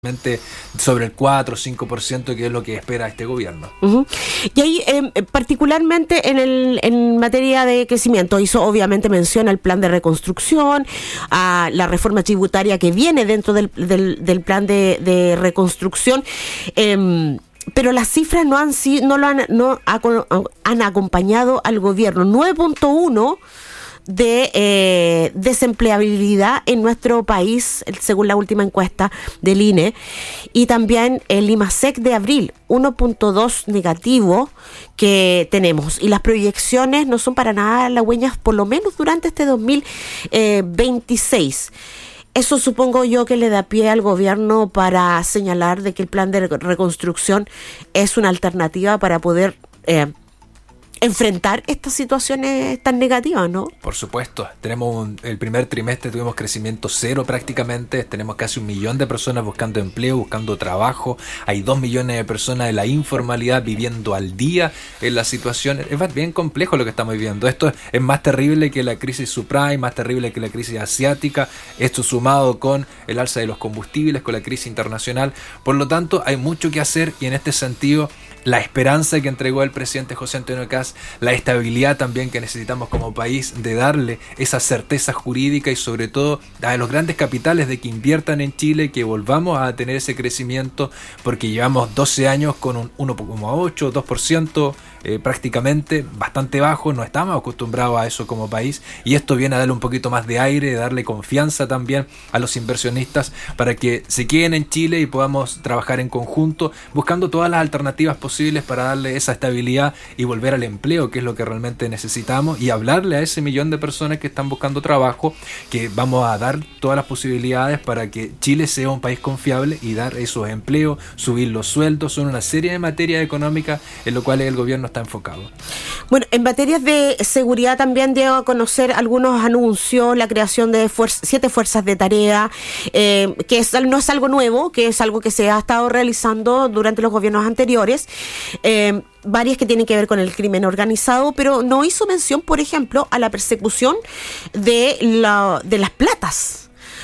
sobre el 4 o 5%, que es lo que espera este gobierno. Uh-huh. Y ahí, particularmente en materia de crecimiento, hizo obviamente mención al plan de reconstrucción, a la reforma tributaria que viene dentro del plan de reconstrucción, pero las cifras no han acompañado al gobierno. 9.1 de desempleabilidad en nuestro país, según la última encuesta del INE, y también el IMASEC de abril, 1.2 negativo que tenemos, y las proyecciones no son para nada halagüeñas, por lo menos durante este 2026. Eso supongo yo que le da pie al gobierno para señalar de que el plan de reconstrucción es una alternativa para poder enfrentar estas situaciones tan negativas, ¿no? Por supuesto, el primer trimestre tuvimos crecimiento cero prácticamente, tenemos casi 1 millón de personas buscando empleo, buscando trabajo, hay 2 millones de personas en la informalidad viviendo al día en la situación. Es bien complejo lo que estamos viviendo. Esto es más terrible que la crisis subprime, más terrible que la crisis asiática, esto sumado con el alza de los combustibles, con la crisis internacional. Por lo tanto, hay mucho que hacer, y en este sentido, la esperanza que entregó el presidente José Antonio Kast, la estabilidad también que necesitamos como país, de darle esa certeza jurídica y sobre todo a los grandes capitales de que inviertan en Chile, que volvamos a tener ese crecimiento, porque llevamos 12 años con un 1,8, 2%, prácticamente bastante bajo, no estamos acostumbrados a eso como país, y esto viene a darle un poquito más de aire, darle confianza también a los inversionistas para que se queden en Chile y podamos trabajar en conjunto, buscando todas las alternativas posibles para darle esa estabilidad y volver al empleo, que es lo que realmente necesitamos, y hablarle a ese 1 millón de personas que están buscando trabajo, que vamos a dar todas las posibilidades para que Chile sea un país confiable y dar esos empleos, subir los sueldos. Son una serie de materias económicas en lo cual el gobierno está enfocado. Bueno, en materias de seguridad también dio a conocer algunos anuncios, la creación de 7 fuerzas de tarea, que no es algo nuevo, que es algo que se ha estado realizando durante los gobiernos anteriores, varias que tienen que ver con el crimen organizado, pero no hizo mención, por ejemplo, a la persecución de las platas.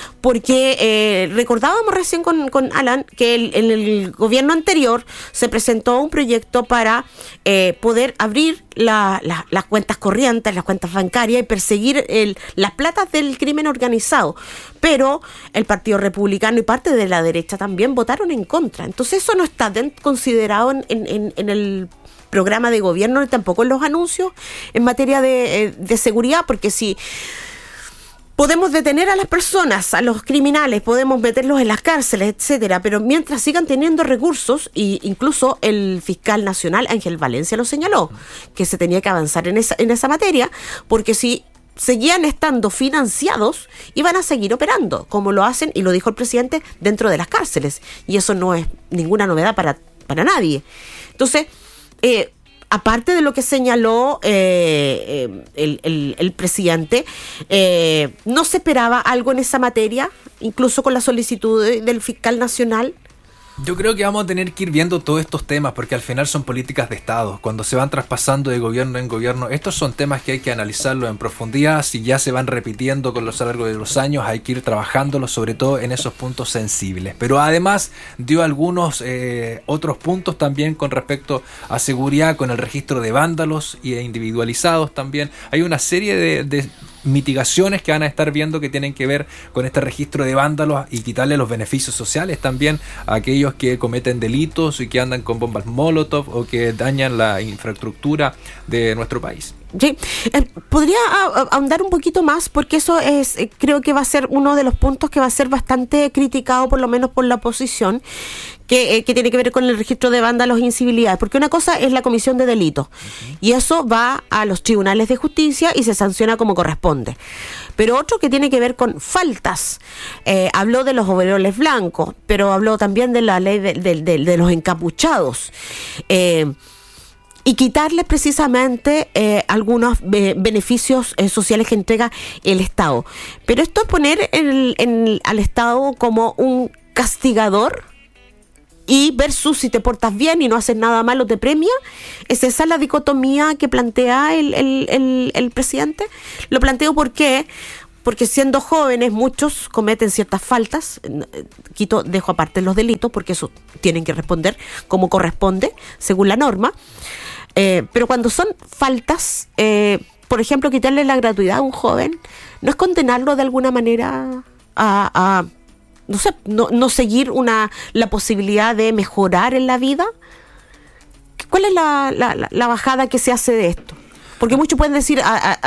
Porque recordábamos recién con Alan que en el gobierno anterior se presentó un proyecto para poder abrir las cuentas corrientes, las cuentas bancarias, y perseguir las platas del crimen organizado. Pero el Partido Republicano y parte de la derecha también votaron en contra. Entonces eso no está considerado en el programa de gobierno, ni tampoco en los anuncios en materia de seguridad, porque si podemos detener a las personas, a los criminales, podemos meterlos en las cárceles, etcétera, pero mientras sigan teniendo recursos, y incluso el fiscal nacional Ángel Valencia lo señaló, que se tenía que avanzar en esa materia, porque si seguían estando financiados, iban a seguir operando, como lo hacen, y lo dijo el presidente, dentro de las cárceles, y eso no es ninguna novedad para nadie. Entonces, aparte de lo que señaló el presidente, ¿no se esperaba algo en esa materia, incluso con la solicitud del fiscal nacional? Yo creo que vamos a tener que ir viendo todos estos temas, porque al final son políticas de Estado. Cuando se van traspasando de gobierno en gobierno, estos son temas que hay que analizarlos en profundidad. Si ya se van repitiendo a lo largo de los años, hay que ir trabajándolos, sobre todo en esos puntos sensibles. Pero además dio algunos otros puntos también con respecto a seguridad, con el registro de vándalos y individualizados también. Hay una serie de mitigaciones que van a estar viendo que tienen que ver con este registro de vándalos y quitarle los beneficios sociales también a aquellos que cometen delitos y que andan con bombas Molotov o que dañan la infraestructura de nuestro país. Sí, podría ahondar un poquito más, porque eso creo que va a ser uno de los puntos que va a ser bastante criticado, por lo menos por la oposición, que tiene que ver con el registro de vándalos e incivilidades, porque una cosa es la comisión de delitos, y eso va a los tribunales de justicia y se sanciona como corresponde. Pero otro que tiene que ver con faltas, habló de los overoles blancos, pero habló también de la ley de los encapuchados, y quitarles precisamente algunos beneficios sociales que entrega el Estado. Pero esto es poner al Estado como un castigador, y versus si te portas bien y no haces nada malo te premia. ¿Es esa la dicotomía que plantea el presidente? Lo planteo porque porque siendo jóvenes muchos cometen ciertas faltas, dejo aparte los delitos, porque eso tienen que responder como corresponde, según la norma, pero cuando son faltas, por ejemplo, quitarle la gratuidad a un joven, no es condenarlo de alguna manera a no sé, no seguir la posibilidad de mejorar en la vida. ¿Cuál es la bajada que se hace de esto? Porque muchos pueden decir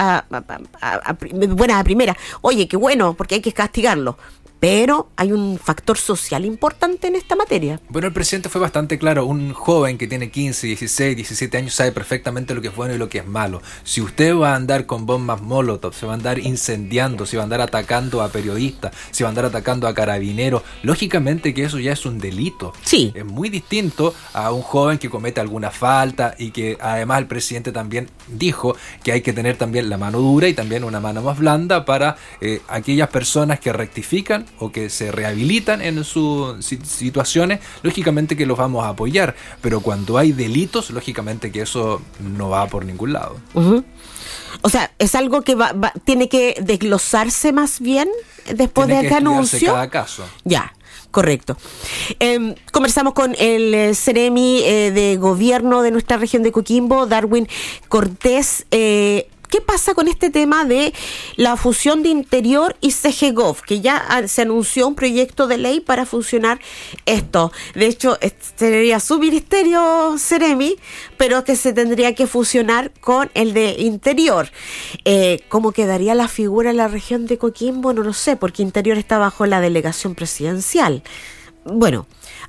buenas a primera, oye, qué bueno, porque hay que castigarlo. Pero hay un factor social importante en esta materia. Bueno, el presidente fue bastante claro. Un joven que tiene 15, 16, 17 años sabe perfectamente lo que es bueno y lo que es malo. Si usted va a andar con bombas molotov, se va a andar incendiando, se va a andar atacando a periodistas, se va a andar atacando a carabineros, lógicamente que eso ya es un delito. Sí. Es muy distinto a un joven que comete alguna falta y que además el presidente también dijo que hay que tener también la mano dura y también una mano más blanda para aquellas personas que rectifican o que se rehabilitan en sus situaciones, lógicamente que los vamos a apoyar, pero cuando hay delitos, lógicamente que eso no va por ningún lado. Uh-huh. O sea, es algo que tiene que desglosarse más bien después de este anuncio. Cada caso. Ya. Correcto. Conversamos con el Ceremi de Gobierno de nuestra región de Coquimbo, Darwin Cortés. ¿Qué pasa con este tema de la fusión de Interior y CGGov? Que ya se anunció un proyecto de ley para fusionar esto. De hecho, sería su ministerio, Ceremi, pero que se tendría que fusionar con el de Interior. ¿Cómo quedaría la figura en la región de Coquimbo? No lo sé, porque Interior está bajo la delegación presidencial. Bueno,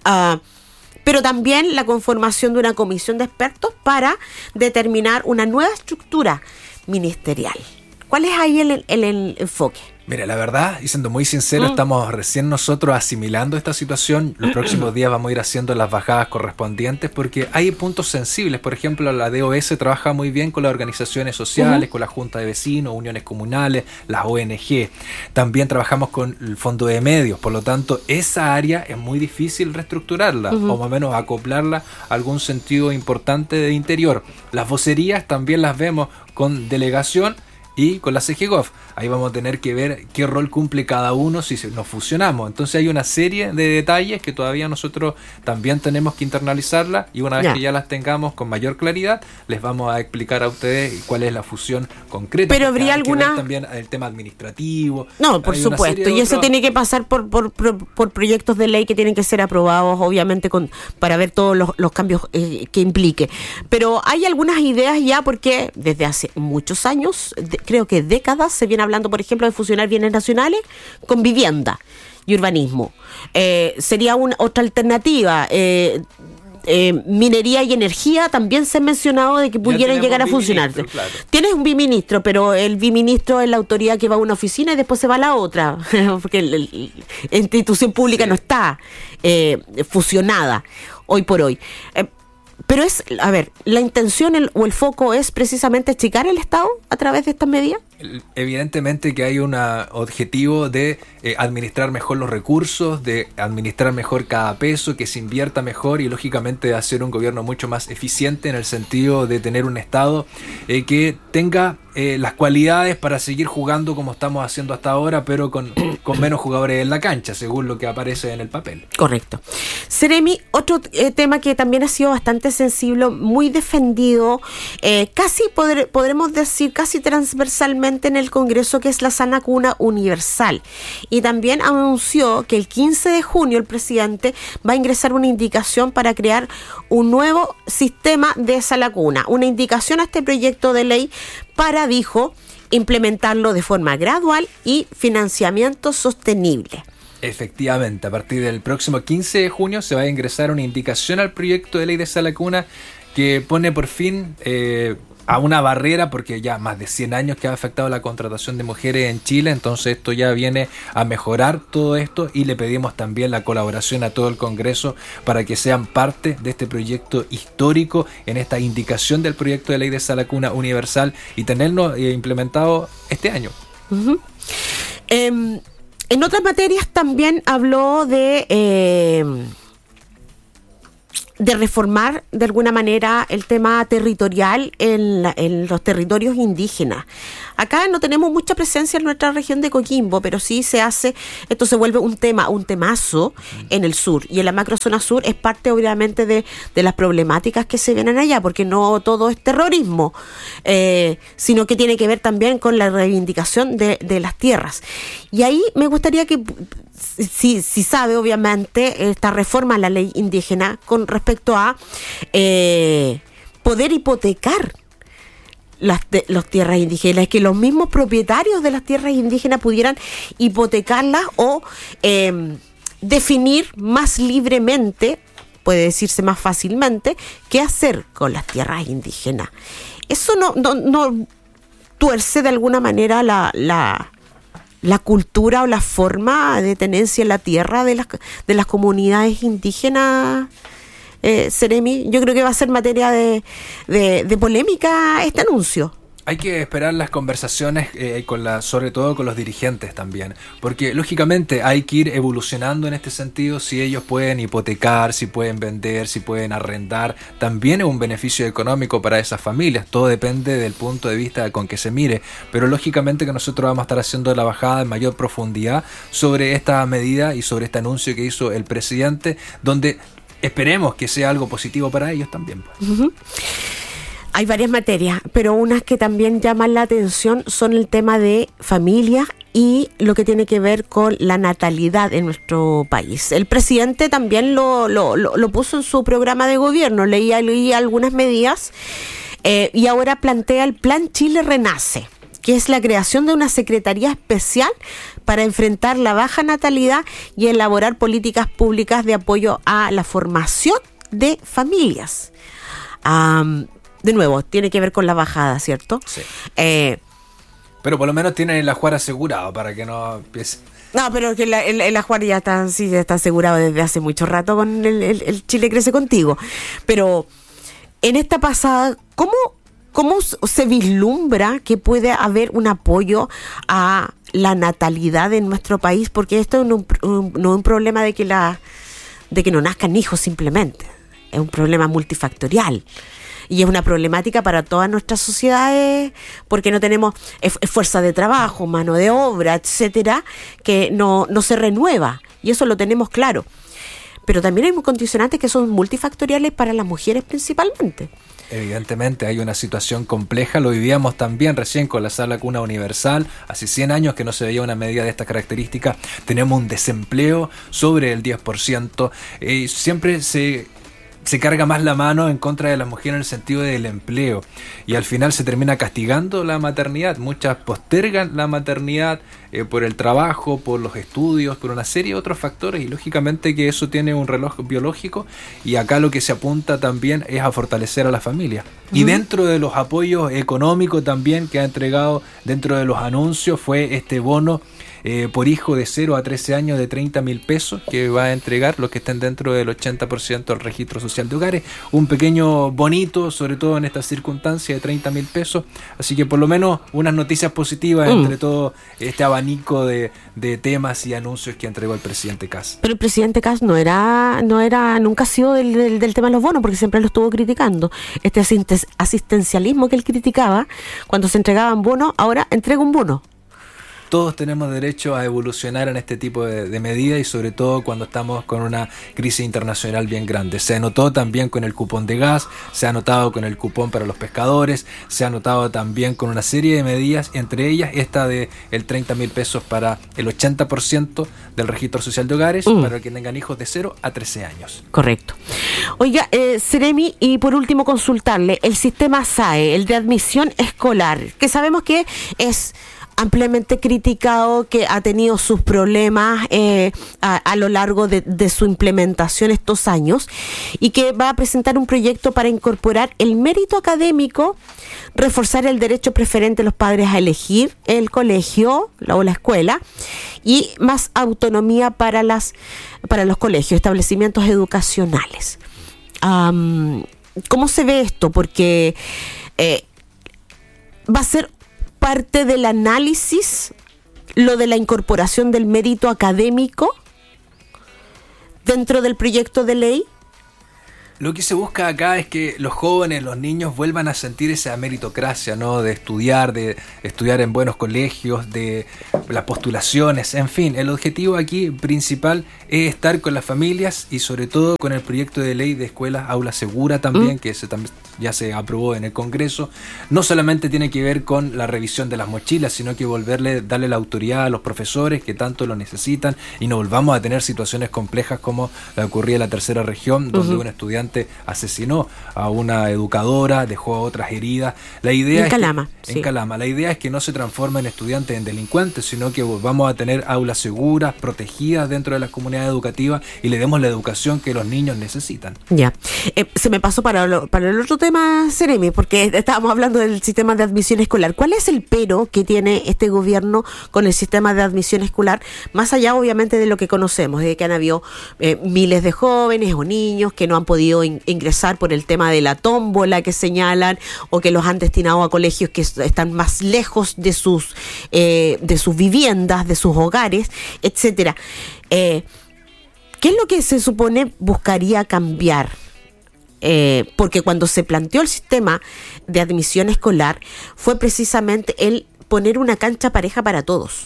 pero también la conformación de una comisión de expertos para determinar una nueva estructura ministerial. ¿Cuál es ahí el enfoque? Mira, la verdad, y siendo muy sincero, estamos recién nosotros asimilando esta situación. Los próximos días vamos a ir haciendo las bajadas correspondientes porque hay puntos sensibles. Por ejemplo, la DOS trabaja muy bien con las organizaciones sociales, con la Junta de Vecinos, uniones comunales, las ONG. También trabajamos con el Fondo de Medios. Por lo tanto, esa área es muy difícil reestructurarla o más o menos acoplarla a algún sentido importante de Interior. Las vocerías también las vemos con delegación y con la CGGov. Ahí vamos a tener que ver qué rol cumple cada uno si nos fusionamos. Entonces hay una serie de detalles que todavía nosotros también tenemos que internalizarla y una vez que ya las tengamos con mayor claridad, les vamos a explicar a ustedes cuál es la fusión concreta. Pero habría alguna... también el tema administrativo. No, por supuesto. Y eso tiene que pasar por proyectos de ley que tienen que ser aprobados, obviamente, para ver todos los cambios que implique. Pero hay algunas ideas ya porque desde hace muchos años, creo que décadas, se viene hablando, por ejemplo, de fusionar bienes nacionales con vivienda y urbanismo. Sería otra alternativa. Minería y energía también se ha mencionado de que pudieran llegar a funcionarse. Claro. Tienes un biministro, pero el biministro es la autoridad que va a una oficina y después se va a la otra, porque la institución pública no está fusionada hoy por hoy. Pero la intención o el foco es precisamente achicar el Estado a través de estas medidas. Evidentemente que hay un objetivo de administrar mejor los recursos, de administrar mejor cada peso, que se invierta mejor y lógicamente de hacer un gobierno mucho más eficiente en el sentido de tener un Estado que tenga las cualidades para seguir jugando como estamos haciendo hasta ahora, pero con menos jugadores en la cancha, según lo que aparece en el papel. Correcto. Ceremi, otro tema que también ha sido bastante sensible, muy defendido, casi podremos decir casi transversalmente en el Congreso, que es la sana cuna universal. Y también anunció que el 15 de junio el presidente va a ingresar una indicación para crear un nuevo sistema de esa cuna, una indicación a este proyecto de ley para, dijo, implementarlo de forma gradual y financiamiento sostenible. Efectivamente, a partir del próximo 15 de junio se va a ingresar una indicación al proyecto de ley de esa cuna que pone por fin a una barrera, porque ya más de 100 años que ha afectado la contratación de mujeres en Chile, entonces esto ya viene a mejorar todo esto y le pedimos también la colaboración a todo el Congreso para que sean parte de este proyecto histórico en esta indicación del proyecto de ley de sala cuna universal y tenerlo implementado este año. Uh-huh. En otras materias también habló de de reformar de alguna manera el tema territorial en los territorios indígenas. Acá no tenemos mucha presencia en nuestra región de Coquimbo, pero sí esto se vuelve un temazo en el sur, y en la macrozona sur es parte obviamente de las problemáticas que se vienen allá, porque no todo es terrorismo, sino que tiene que ver también con la reivindicación de las tierras. Y ahí me gustaría que, si sabe obviamente, esta reforma a la ley indígena con respecto a poder hipotecar las tierras indígenas, que los mismos propietarios de las tierras indígenas pudieran hipotecarlas o definir más libremente, puede decirse más fácilmente, qué hacer con las tierras indígenas. Eso no tuerce de alguna manera la cultura o la forma de tenencia en la tierra de las comunidades indígenas. Seremi, yo creo que va a ser materia de polémica este anuncio. Hay que esperar las conversaciones sobre todo con los dirigentes también, porque lógicamente hay que ir evolucionando en este sentido. Si ellos pueden hipotecar, si pueden vender, si pueden arrendar, también es un beneficio económico para esas familias. Todo depende del punto de vista con que se mire, pero lógicamente que nosotros vamos a estar haciendo la bajada en mayor profundidad sobre esta medida y sobre este anuncio que hizo el presidente, donde esperemos que sea algo positivo para ellos también. Uh-huh. Hay varias materias, pero unas que también llaman la atención son el tema de familia y lo que tiene que ver con la natalidad en nuestro país. El presidente también lo puso en su programa de gobierno, leía algunas medidas, y ahora plantea el Plan Chile Renace, que es la creación de una secretaría especial para enfrentar la baja natalidad y elaborar políticas públicas de apoyo a la formación de familias. De nuevo, tiene que ver con la bajada, ¿cierto? Sí. Pero por lo menos tienen el ajuar asegurado para que no empiece. No, pero que el ajuar ya está asegurado desde hace mucho rato con el Chile Crece Contigo. Pero en esta pasada, ¿cómo se vislumbra que puede haber un apoyo a la natalidad en nuestro país? Porque esto no es un problema de que no nazcan hijos simplemente. Es un problema multifactorial. Y es una problemática para todas nuestras sociedades, porque no tenemos fuerza de trabajo, mano de obra, etcétera, que no se renueva. Y eso lo tenemos claro. Pero también hay condicionantes que son multifactoriales para las mujeres principalmente. Evidentemente hay una situación compleja, lo vivíamos también recién con la Sala Cuna Universal, hace 100 años que no se veía una medida de estas características. Tenemos un desempleo sobre el 10%, siempre se carga más la mano en contra de las mujeres en el sentido del empleo, y al final se termina castigando la maternidad. Muchas postergan la maternidad por el trabajo, por los estudios, por una serie de otros factores, y lógicamente que eso tiene un reloj biológico, y acá lo que se apunta también es a fortalecer a la familia. Y dentro de los apoyos económicos también que ha entregado, dentro de los anuncios, fue este bono por hijo de 0 a 13 años de 30.000 pesos que va a entregar los que estén dentro del 80% del registro social de hogares. Un pequeño bonito, sobre todo en estas circunstancias, de 30.000 pesos. Así que por lo menos unas noticias positivas entre todo este abanico de temas y anuncios que entregó el presidente Kast. Pero el presidente Kast nunca ha sido del tema de los bonos, porque siempre lo estuvo criticando. Este asistencialismo que él criticaba cuando se entregaban bonos, ahora entrega un bono. Todos tenemos derecho a evolucionar en este tipo de medidas, y sobre todo cuando estamos con una crisis internacional bien grande. Se notó también con el cupón de gas, se ha notado con el cupón para los pescadores, se ha notado también con una serie de medidas, entre ellas esta de el 30.000 pesos para el 80% del registro social de hogares, para que tengan hijos de 0 a 13 años. Correcto. Oiga, Seremi, y por último consultarle, el sistema SAE, el de admisión escolar, que sabemos que es ampliamente criticado, que ha tenido sus problemas a lo largo de su implementación estos años, y que va a presentar un proyecto para incorporar el mérito académico, reforzar el derecho preferente de los padres a elegir el colegio o la escuela, y más autonomía para los colegios, establecimientos educacionales. ¿Cómo se ve esto? Porque va a ser parte del análisis lo de la incorporación del mérito académico dentro del proyecto de ley. Lo que se busca acá es que los jóvenes, los niños vuelvan a sentir esa meritocracia, ¿no? De estudiar en buenos colegios, de las postulaciones, en fin. El objetivo aquí principal es estar con las familias y sobre todo con el proyecto de ley de escuelas aula segura también, que ya se aprobó en el Congreso. No solamente tiene que ver con la revisión de las mochilas, sino que darle la autoridad a los profesores que tanto lo necesitan y no volvamos a tener situaciones complejas como la ocurría en la tercera región, donde un estudiante asesinó a una educadora, dejó a otras heridas. La idea en Calama. La idea es que no se transformen estudiantes en delincuentes, sino que vamos a tener aulas seguras, protegidas dentro de las comunidades educativas y le demos la educación que los niños necesitan. Ya. Se me pasó para el otro tema, Seremi, porque estábamos hablando del sistema de admisión escolar. ¿Cuál es el pero que tiene este gobierno con el sistema de admisión escolar? Más allá, obviamente, de lo que conocemos, de que han habido miles de jóvenes o niños que no han podido ingresar por el tema de la tómbola que señalan, o que los han destinado a colegios que están más lejos de sus viviendas, de sus hogares, etcétera. ¿Qué es lo que se supone buscaría cambiar? Porque cuando se planteó el sistema de admisión escolar fue precisamente el poner una cancha pareja para todos.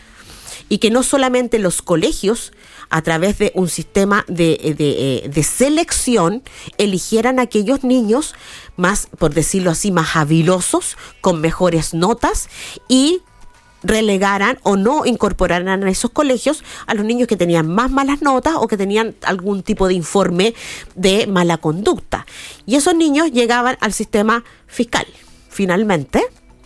Y que no solamente los colegios, a través de un sistema de selección, eligieran a aquellos niños más, por decirlo así, más habilosos, con mejores notas, y relegaran o no incorporaran a esos colegios a los niños que tenían más malas notas o que tenían algún tipo de informe de mala conducta. Y esos niños llegaban al sistema fiscal, finalmente,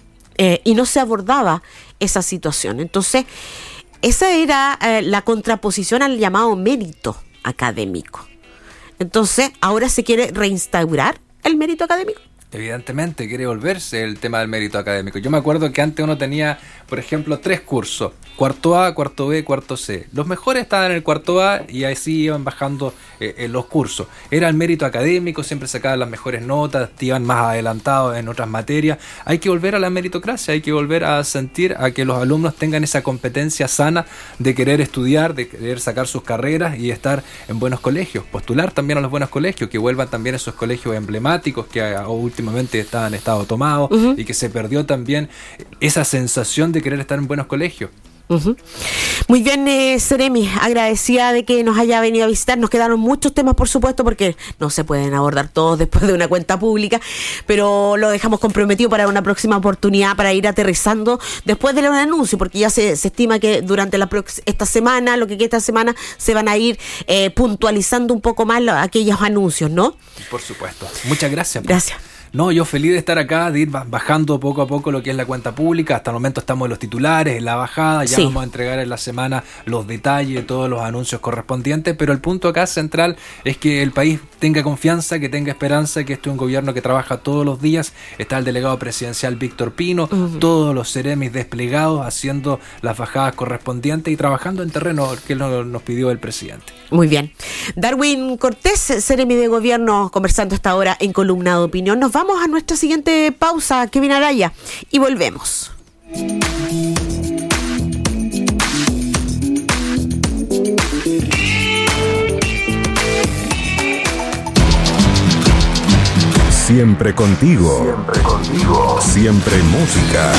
y no se abordaba esa situación. Entonces, esa era la contraposición al llamado mérito académico. Entonces, ahora se quiere reinstaurar el mérito académico. Evidentemente quiere volverse el tema del mérito académico. Yo me acuerdo que antes uno tenía, por ejemplo, 3 cursos: cuarto A, cuarto B, cuarto C. Los mejores estaban en el cuarto A y así iban bajando en los cursos. Era el mérito académico, siempre sacaban las mejores notas, iban más adelantados en otras materias. Hay que volver a la meritocracia, hay que volver a sentir a que los alumnos tengan esa competencia sana de querer estudiar, de querer sacar sus carreras y estar en buenos colegios. Postular también a los buenos colegios, que vuelvan también esos colegios emblemáticos que últimamente estaban en estado tomado, y que se perdió también esa sensación de querer estar en buenos colegios. Muy bien, Seremi, agradecida de que nos haya venido a visitar. Nos quedaron muchos temas, por supuesto, porque no se pueden abordar todos después de una cuenta pública, pero lo dejamos comprometido para una próxima oportunidad, para ir aterrizando después del anuncio, porque ya se estima que durante esta semana, lo que queda esta semana, se van a ir puntualizando un poco más aquellos anuncios, ¿no? Por supuesto. Muchas gracias. Gracias. No, yo feliz de estar acá, de ir bajando poco a poco lo que es la cuenta pública. Hasta el momento estamos en los titulares, en la bajada. Ya vamos a entregar en la semana los detalles de todos los anuncios correspondientes. Pero el punto acá central es que el país tenga confianza, que tenga esperanza, que este es un gobierno que trabaja todos los días. Está el delegado presidencial Víctor Pino, todos los seremis desplegados haciendo las bajadas correspondientes y trabajando en terreno que nos pidió el presidente. Muy bien. Darwin Cortés, seremi de gobierno, conversando esta hora en Columna de Opinión. Nos vamos a nuestra siguiente pausa, Kevin Araya, y volvemos. Siempre contigo. Siempre contigo. Siempre música.